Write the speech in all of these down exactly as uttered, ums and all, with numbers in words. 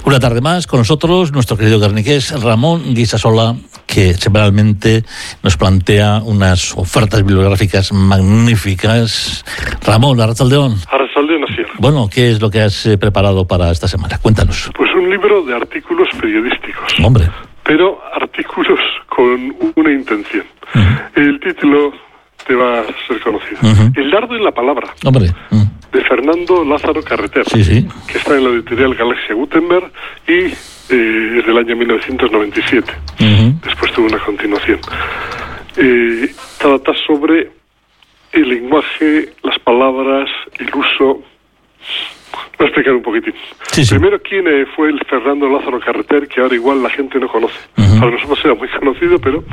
Una tarde más con nosotros nuestro querido guerniqués Ramón Guisasola, que semanalmente nos plantea unas ofertas bibliográficas magníficas. Ramón, Arrachaldeón. Arrachaldeón, así es. Bueno, ¿qué es lo que has eh, preparado para esta semana? Cuéntanos. Pues un libro de artículos periodísticos. Hombre. Pero artículos con una intención. Uh-huh. El título te va a ser conocido. Uh-huh. El dardo en la palabra. Hombre. Uh-huh. De Fernando Lázaro Carreter, sí, sí. que está en la editorial Galaxia Gutenberg y eh, es del año mil novecientos noventa y siete. Uh-huh. Después tuvo una continuación. Eh, trata sobre el lenguaje, las palabras, el uso. Voy a explicar un poquitín. Sí, sí. Primero, ¿quién eh, fue el Fernando Lázaro Carreter, que ahora igual la gente no conoce? Uh-huh. Para nosotros era muy conocido, pero...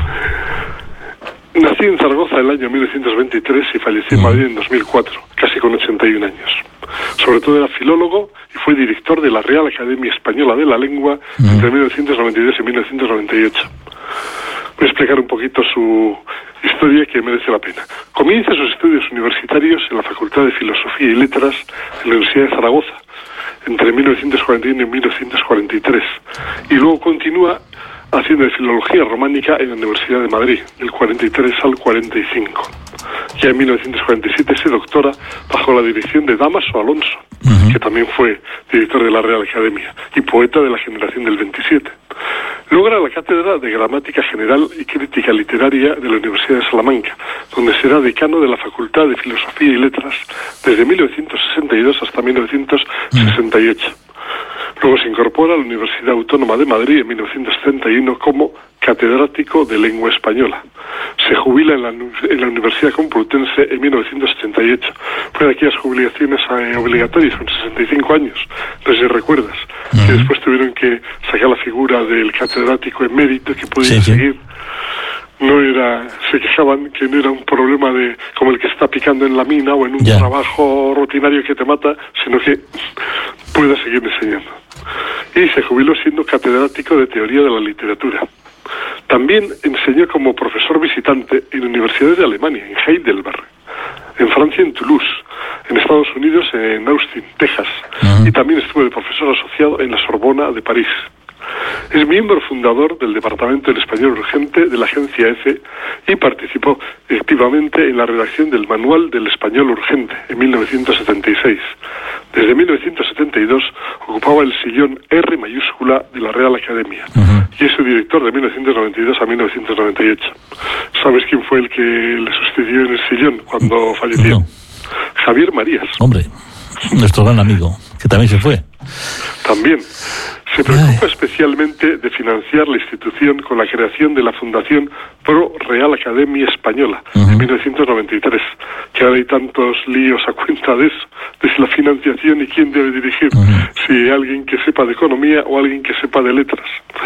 Nací en Zaragoza en el año mil novecientos veintitrés y fallecí en Madrid en dos mil cuatro, casi con ochenta y un años. Sobre todo era filólogo y fue director de la Real Academia Española de la Lengua uh-huh. entre mil novecientos noventa y dos y mil novecientos noventa y ocho. Voy a explicar un poquito su historia, que merece la pena. Comienza sus estudios universitarios en la Facultad de Filosofía y Letras de la Universidad de Zaragoza entre mil novecientos cuarenta y uno y mil novecientos cuarenta y tres y luego continúa haciendo de Filología Románica en la Universidad de Madrid, del cuarenta y tres al cuarenta y cinco. Ya en mil novecientos cuarenta y siete se doctora bajo la dirección de Dámaso Alonso, uh-huh. que también fue director de la Real Academia y poeta de la generación del veintisiete. Logra la cátedra de Gramática General y Crítica Literaria de la Universidad de Salamanca, donde será decano de la Facultad de Filosofía y Letras desde mil novecientos sesenta y dos hasta mil novecientos sesenta y ocho. Luego se incorpora a la Universidad Autónoma de Madrid en mil novecientos setenta y uno como catedrático de lengua española. Se jubila en la, en la Universidad Complutense en mil novecientos ochenta y ocho. Fue de aquellas jubilaciones eh, obligatorias con sesenta y cinco años, no sé si recuerdas, uh-huh. que después tuvieron que sacar la figura del catedrático emérito que pudiera sí, seguir. Sí. No era, se quejaban que no era un problema de como el que está picando en la mina o en un yeah. trabajo rutinario que te mata, sino que pueda seguir enseñando. Y se jubiló siendo catedrático de Teoría de la Literatura. También enseñó como profesor visitante en universidades de Alemania, en Heidelberg, en Francia, en Toulouse, en Estados Unidos, en Austin, Texas, uh-huh. y también estuvo de profesor asociado en la Sorbona de París. Es miembro fundador del Departamento del Español Urgente de la agencia EFE y participó activamente en la redacción del Manual del Español Urgente en mil novecientos setenta y seis. Desde mil novecientos setenta y dos ocupaba el sillón R mayúscula de la Real Academia uh-huh. y es su director de mil novecientos noventa y dos a mil novecientos noventa y ocho. ¿Sabes quién fue el que le sustituyó en el sillón cuando falleció? No. Javier Marías. Hombre, nuestro gran amigo, que también se fue. También. Se preocupa Ay. especialmente de financiar la institución con la creación de la Fundación Pro Real Academia Española uh-huh. en mil novecientos noventa y tres, que ahora hay tantos líos a cuenta de eso, de la financiación y quién debe dirigir, uh-huh. si alguien que sepa de economía o alguien que sepa de letras.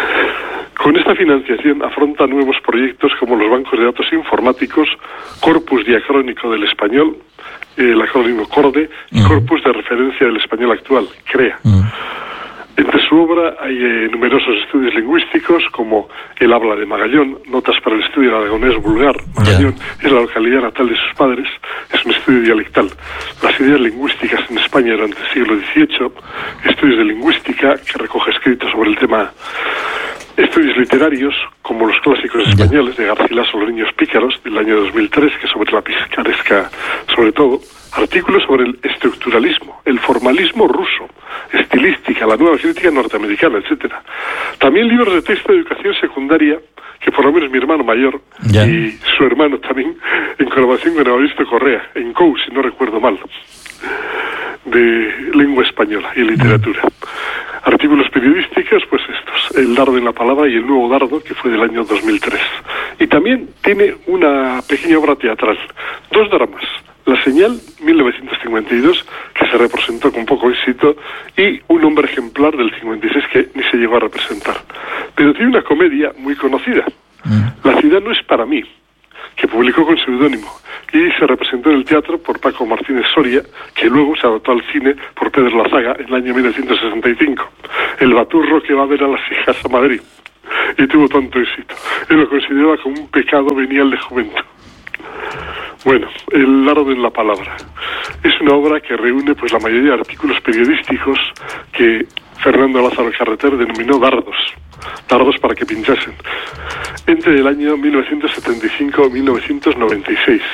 Con esta financiación afronta nuevos proyectos como los bancos de datos informáticos, Corpus Diacrónico del Español, el acrónimo CORDE, y uh-huh. Corpus de Referencia del Español Actual, CREA. Uh-huh. Entre su obra hay eh, numerosos estudios lingüísticos como El habla de Magallón, Notas para el estudio del aragonés vulgar. Magallón yeah. es la localidad natal de sus padres, es un estudio dialectal. Las ideas lingüísticas en España durante el siglo dieciocho, estudios de lingüística que recoge escritos sobre el tema. Estudios literarios, como los clásicos españoles de Garcilaso, Los niños pícaros, del año dos mil tres, que sobre la picaresca, sobre todo. Artículos sobre el estructuralismo, el formalismo ruso, estilística, la nueva crítica norteamericana, etcétera. También libros de texto de educación secundaria, que por lo menos mi hermano mayor yeah. y su hermano también, en colaboración con Evaristo Correa, en C O U, si no recuerdo mal, de lengua española y literatura. Mm. Artículos periodísticos, pues estos, El dardo en la palabra y El nuevo dardo, que fue del año dos mil tres. Y también tiene una pequeña obra teatral, dos dramas. La señal, mil novecientos cincuenta y dos, que se representó con poco éxito, y Un hombre ejemplar del cincuenta y seis, que ni se llegó a representar. Pero tiene una comedia muy conocida, mm. La ciudad no es para mí, que publicó con seudónimo, y se representó en el teatro por Paco Martínez Soria, que luego se adaptó al cine por Pedro Lazaga en el año mil novecientos sesenta y cinco. El baturro que va a ver a las hijas a Madrid. Y tuvo tanto éxito. Él lo consideraba como un pecado venial de juventud. Bueno, El dardo en la palabra. Es una obra que reúne pues la mayoría de artículos periodísticos que Fernando Lázaro Carreter denominó dardos, dardos para que pinchasen, entre el año mil novecientos setenta y cinco y mil novecientos noventa y seis.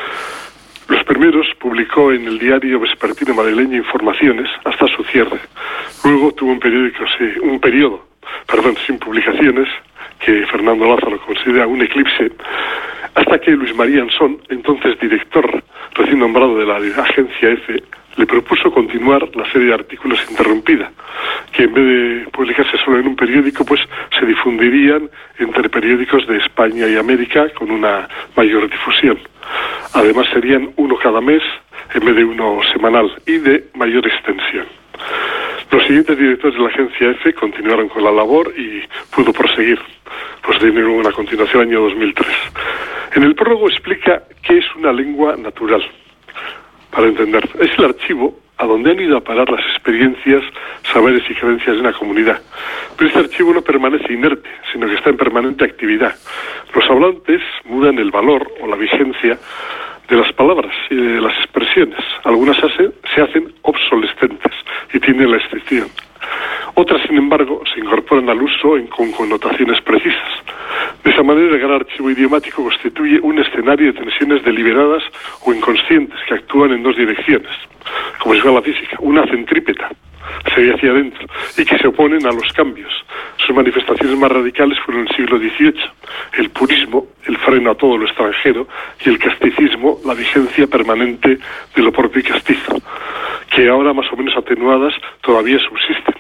Los primeros publicó en el diario vespertino madrileño Informaciones hasta su cierre. Luego tuvo un periódico, sí, un periodo, perdón, sin publicaciones, que Fernando Lázaro considera un eclipse, hasta que Luis María Ansón, entonces director recién nombrado de la agencia EFE, le propuso continuar la serie de artículos interrumpida, que en vez de publicarse solo en un periódico, pues se difundirían entre periódicos de España y América con una mayor difusión. Además serían uno cada mes en vez de uno semanal y de mayor extensión. Los siguientes directores de la agencia EFE continuaron con la labor y pudo proseguir. Pues de nuevo una continuación año dos mil tres. En el prólogo explica qué es una lengua natural. Para entender, es el archivo a donde han ido a parar las experiencias, saberes y creencias de una comunidad. Pero este archivo no permanece inerte, sino que está en permanente actividad. Los hablantes mudan el valor o la vigencia de las palabras y de las expresiones. Algunas hacen, se hacen obsolescentes y tienen la excepción. Otras, sin embargo, se incorporan al uso en, con connotaciones precisas. De esa manera, el gran archivo idiomático constituye un escenario de tensiones deliberadas o inconscientes que actúan en dos direcciones, como si fuera la física, una centrípeta, se ve hacia adentro, y que se oponen a los cambios. Sus manifestaciones más radicales fueron en el siglo dieciocho, el purismo, el freno a todo lo extranjero, y el casticismo, la vigencia permanente de lo propio y castizo, que ahora más o menos atenuadas todavía subsisten.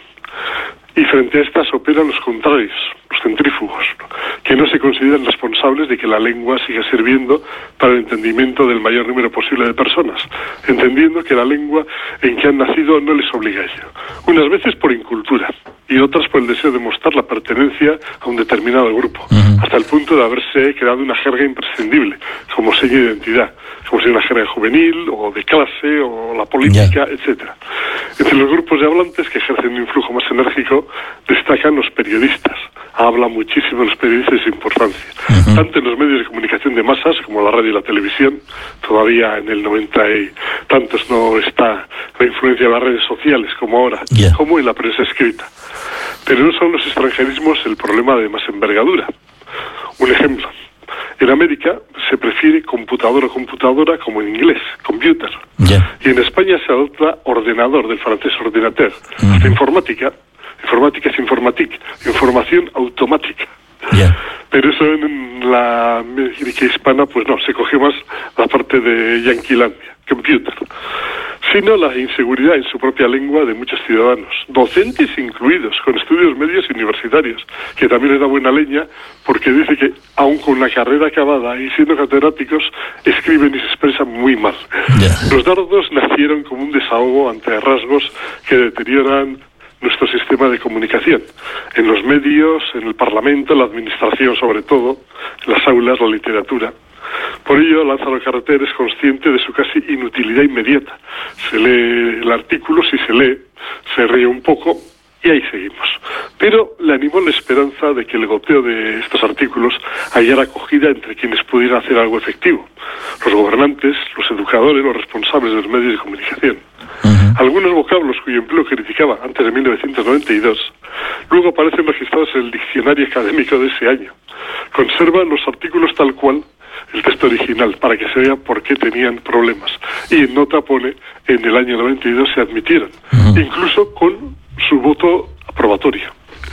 Y frente a estas operan los contrarios, los centrífugos, que no se consideran responsables de que la lengua siga sirviendo para el entendimiento del mayor número posible de personas, entendiendo que la lengua en que han nacido no les obliga a ello, unas veces por incultura y otras por el deseo de mostrar la pertenencia a un determinado grupo, uh-huh. hasta el punto de haberse creado una jerga imprescindible, como sello de identidad, como si una jerga juvenil o de clase o la política, yeah. etcétera. Entre los grupos de hablantes que ejercen un influjo más enérgico destacan los periodistas. Habla muchísimo los periodistas de su importancia, uh-huh. tanto en los medios de comunicación de masas como la radio y la televisión. Todavía en el noventa y tantos no está la influencia de las redes sociales como ahora, yeah. como en la prensa escrita. Pero no son los extranjerismos el problema de más envergadura. Un ejemplo. En América se prefiere computador o computadora como en inglés, computer. Yeah. Y en España se adopta ordenador, del francés ordinateur. Uh-huh. Hasta informática. Informática es informatique, información automática. Yeah. Pero eso en la América hispana, pues no, se cogió más la parte de Yanquilandia, computer. Sino la inseguridad en su propia lengua de muchos ciudadanos, docentes incluidos, con estudios medios y universitarios, que también les da buena leña, porque dice que, aun con una carrera acabada y siendo catedráticos, escriben y se expresan muy mal. Yeah. Los dardos nacieron como un desahogo ante rasgos que deterioran nuestro sistema de comunicación, en los medios, en el Parlamento, en la administración sobre todo, en las aulas, la literatura. Por ello, Lázaro Carreter es consciente de su casi inutilidad inmediata. Se lee el artículo, si se lee, se ríe un poco y ahí seguimos. Pero le animó la esperanza de que el goteo de estos artículos hallara acogida entre quienes pudieran hacer algo efectivo: los gobernantes, los educadores, los responsables de los medios de comunicación. Uh-huh. Algunos vocablos cuyo empleo criticaba antes de mil novecientos noventa y dos, luego aparecen registrados en el diccionario académico de ese año. Conservan los artículos tal cual el texto original, para que se vea por qué tenían problemas. Y en nota pone, en el año noventa y dos se admitieron, uh-huh. incluso con su voto aprobatorio.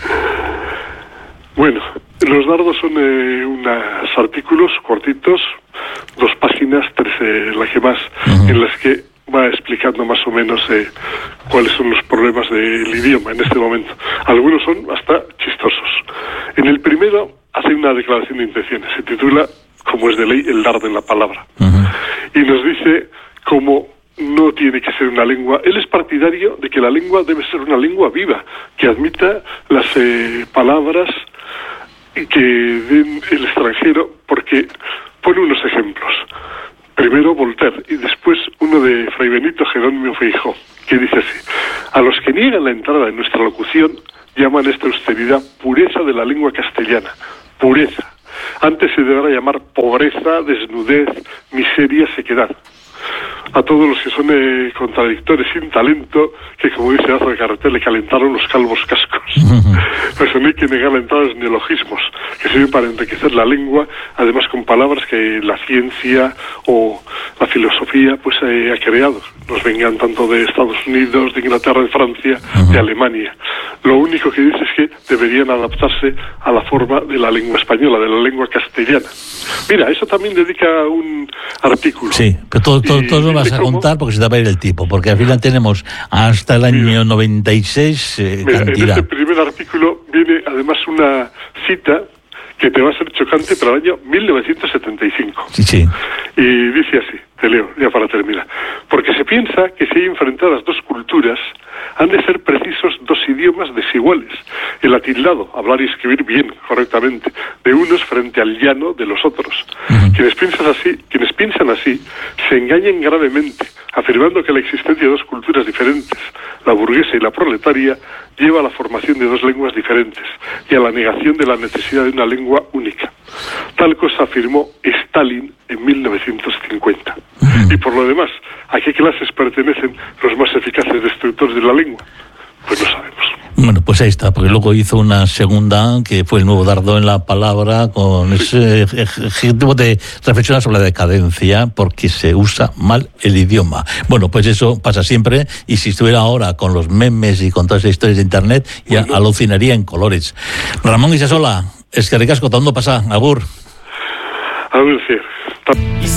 Bueno, los dardos son eh, unos artículos cortitos, dos páginas, tres eh, las que más, uh-huh. en las que va explicando más o menos eh, cuáles son los problemas del idioma en este momento. Algunos son hasta chistosos. En el primero hace una declaración de intenciones, se titula, como es de ley, el dardo en la palabra. Uh-huh. Y nos dice cómo no tiene que ser una lengua. Él es partidario de que la lengua debe ser una lengua viva, que admita las eh, palabras que den el extranjero, porque pone unos ejemplos. Primero Voltaire y después uno de Fray Benito Jerónimo Feijó, que dice así: a los que niegan la entrada en nuestra locución llaman esta austeridad pureza de la lengua castellana. Pureza. Antes se deberá llamar pobreza, desnudez, miseria, sequedad. a todos los que son eh, contradictores sin talento, que como dice Lázaro Carreter, le calentaron los calvos cascos. Pues no hay que negar la entrada de los neologismos, que sirven para enriquecer la lengua, además con palabras que la ciencia o la filosofía pues eh, ha creado. Nos vengan tanto de Estados Unidos, de Inglaterra, de Francia, uh-huh. de Alemania. Lo único que dice es que deberían adaptarse a la forma de la lengua española, de la lengua castellana. Mira, eso también dedica un artículo. Sí, pero todo, todo, todo lo vas a cómo... contar porque se te va a ir el tipo, porque al final tenemos hasta el año mira, noventa y seis eh, mira, cantidad. En este primer artículo viene además una cita que te va a ser chocante para el año mil novecientos setenta y cinco. Sí, sí. Y dice así, te leo, ya para terminar. Porque se piensa que si hay enfrentadas dos culturas, han de ser precisos dos idiomas desiguales. El atildado, hablar y escribir bien, correctamente, de unos frente al llano de los otros. Uh-huh. Quienes piensan así, quienes piensan así, se engañan gravemente, afirmando que la existencia de dos culturas diferentes, la burguesa y la proletaria, lleva a la formación de dos lenguas diferentes y a la negación de la necesidad de una lengua única. Tal cosa afirmó Stalin en mil novecientos cincuenta. Uh-huh. Y por lo demás, ¿a qué clases pertenecen los más eficaces destructores de la lengua? Pues no sabemos. Bueno, pues ahí está, porque luego hizo una segunda, que fue el nuevo dardo en la palabra, con sí. ese objetivo de reflexionar sobre la decadencia, porque se usa mal el idioma. Bueno, pues eso pasa siempre, y si estuviera ahora con los memes y con todas esas historias de internet, ya bueno. alucinaría en colores. Ramón Guisasola, eskerrik asko, ¿dónde pasa? Agur. A ver, sí.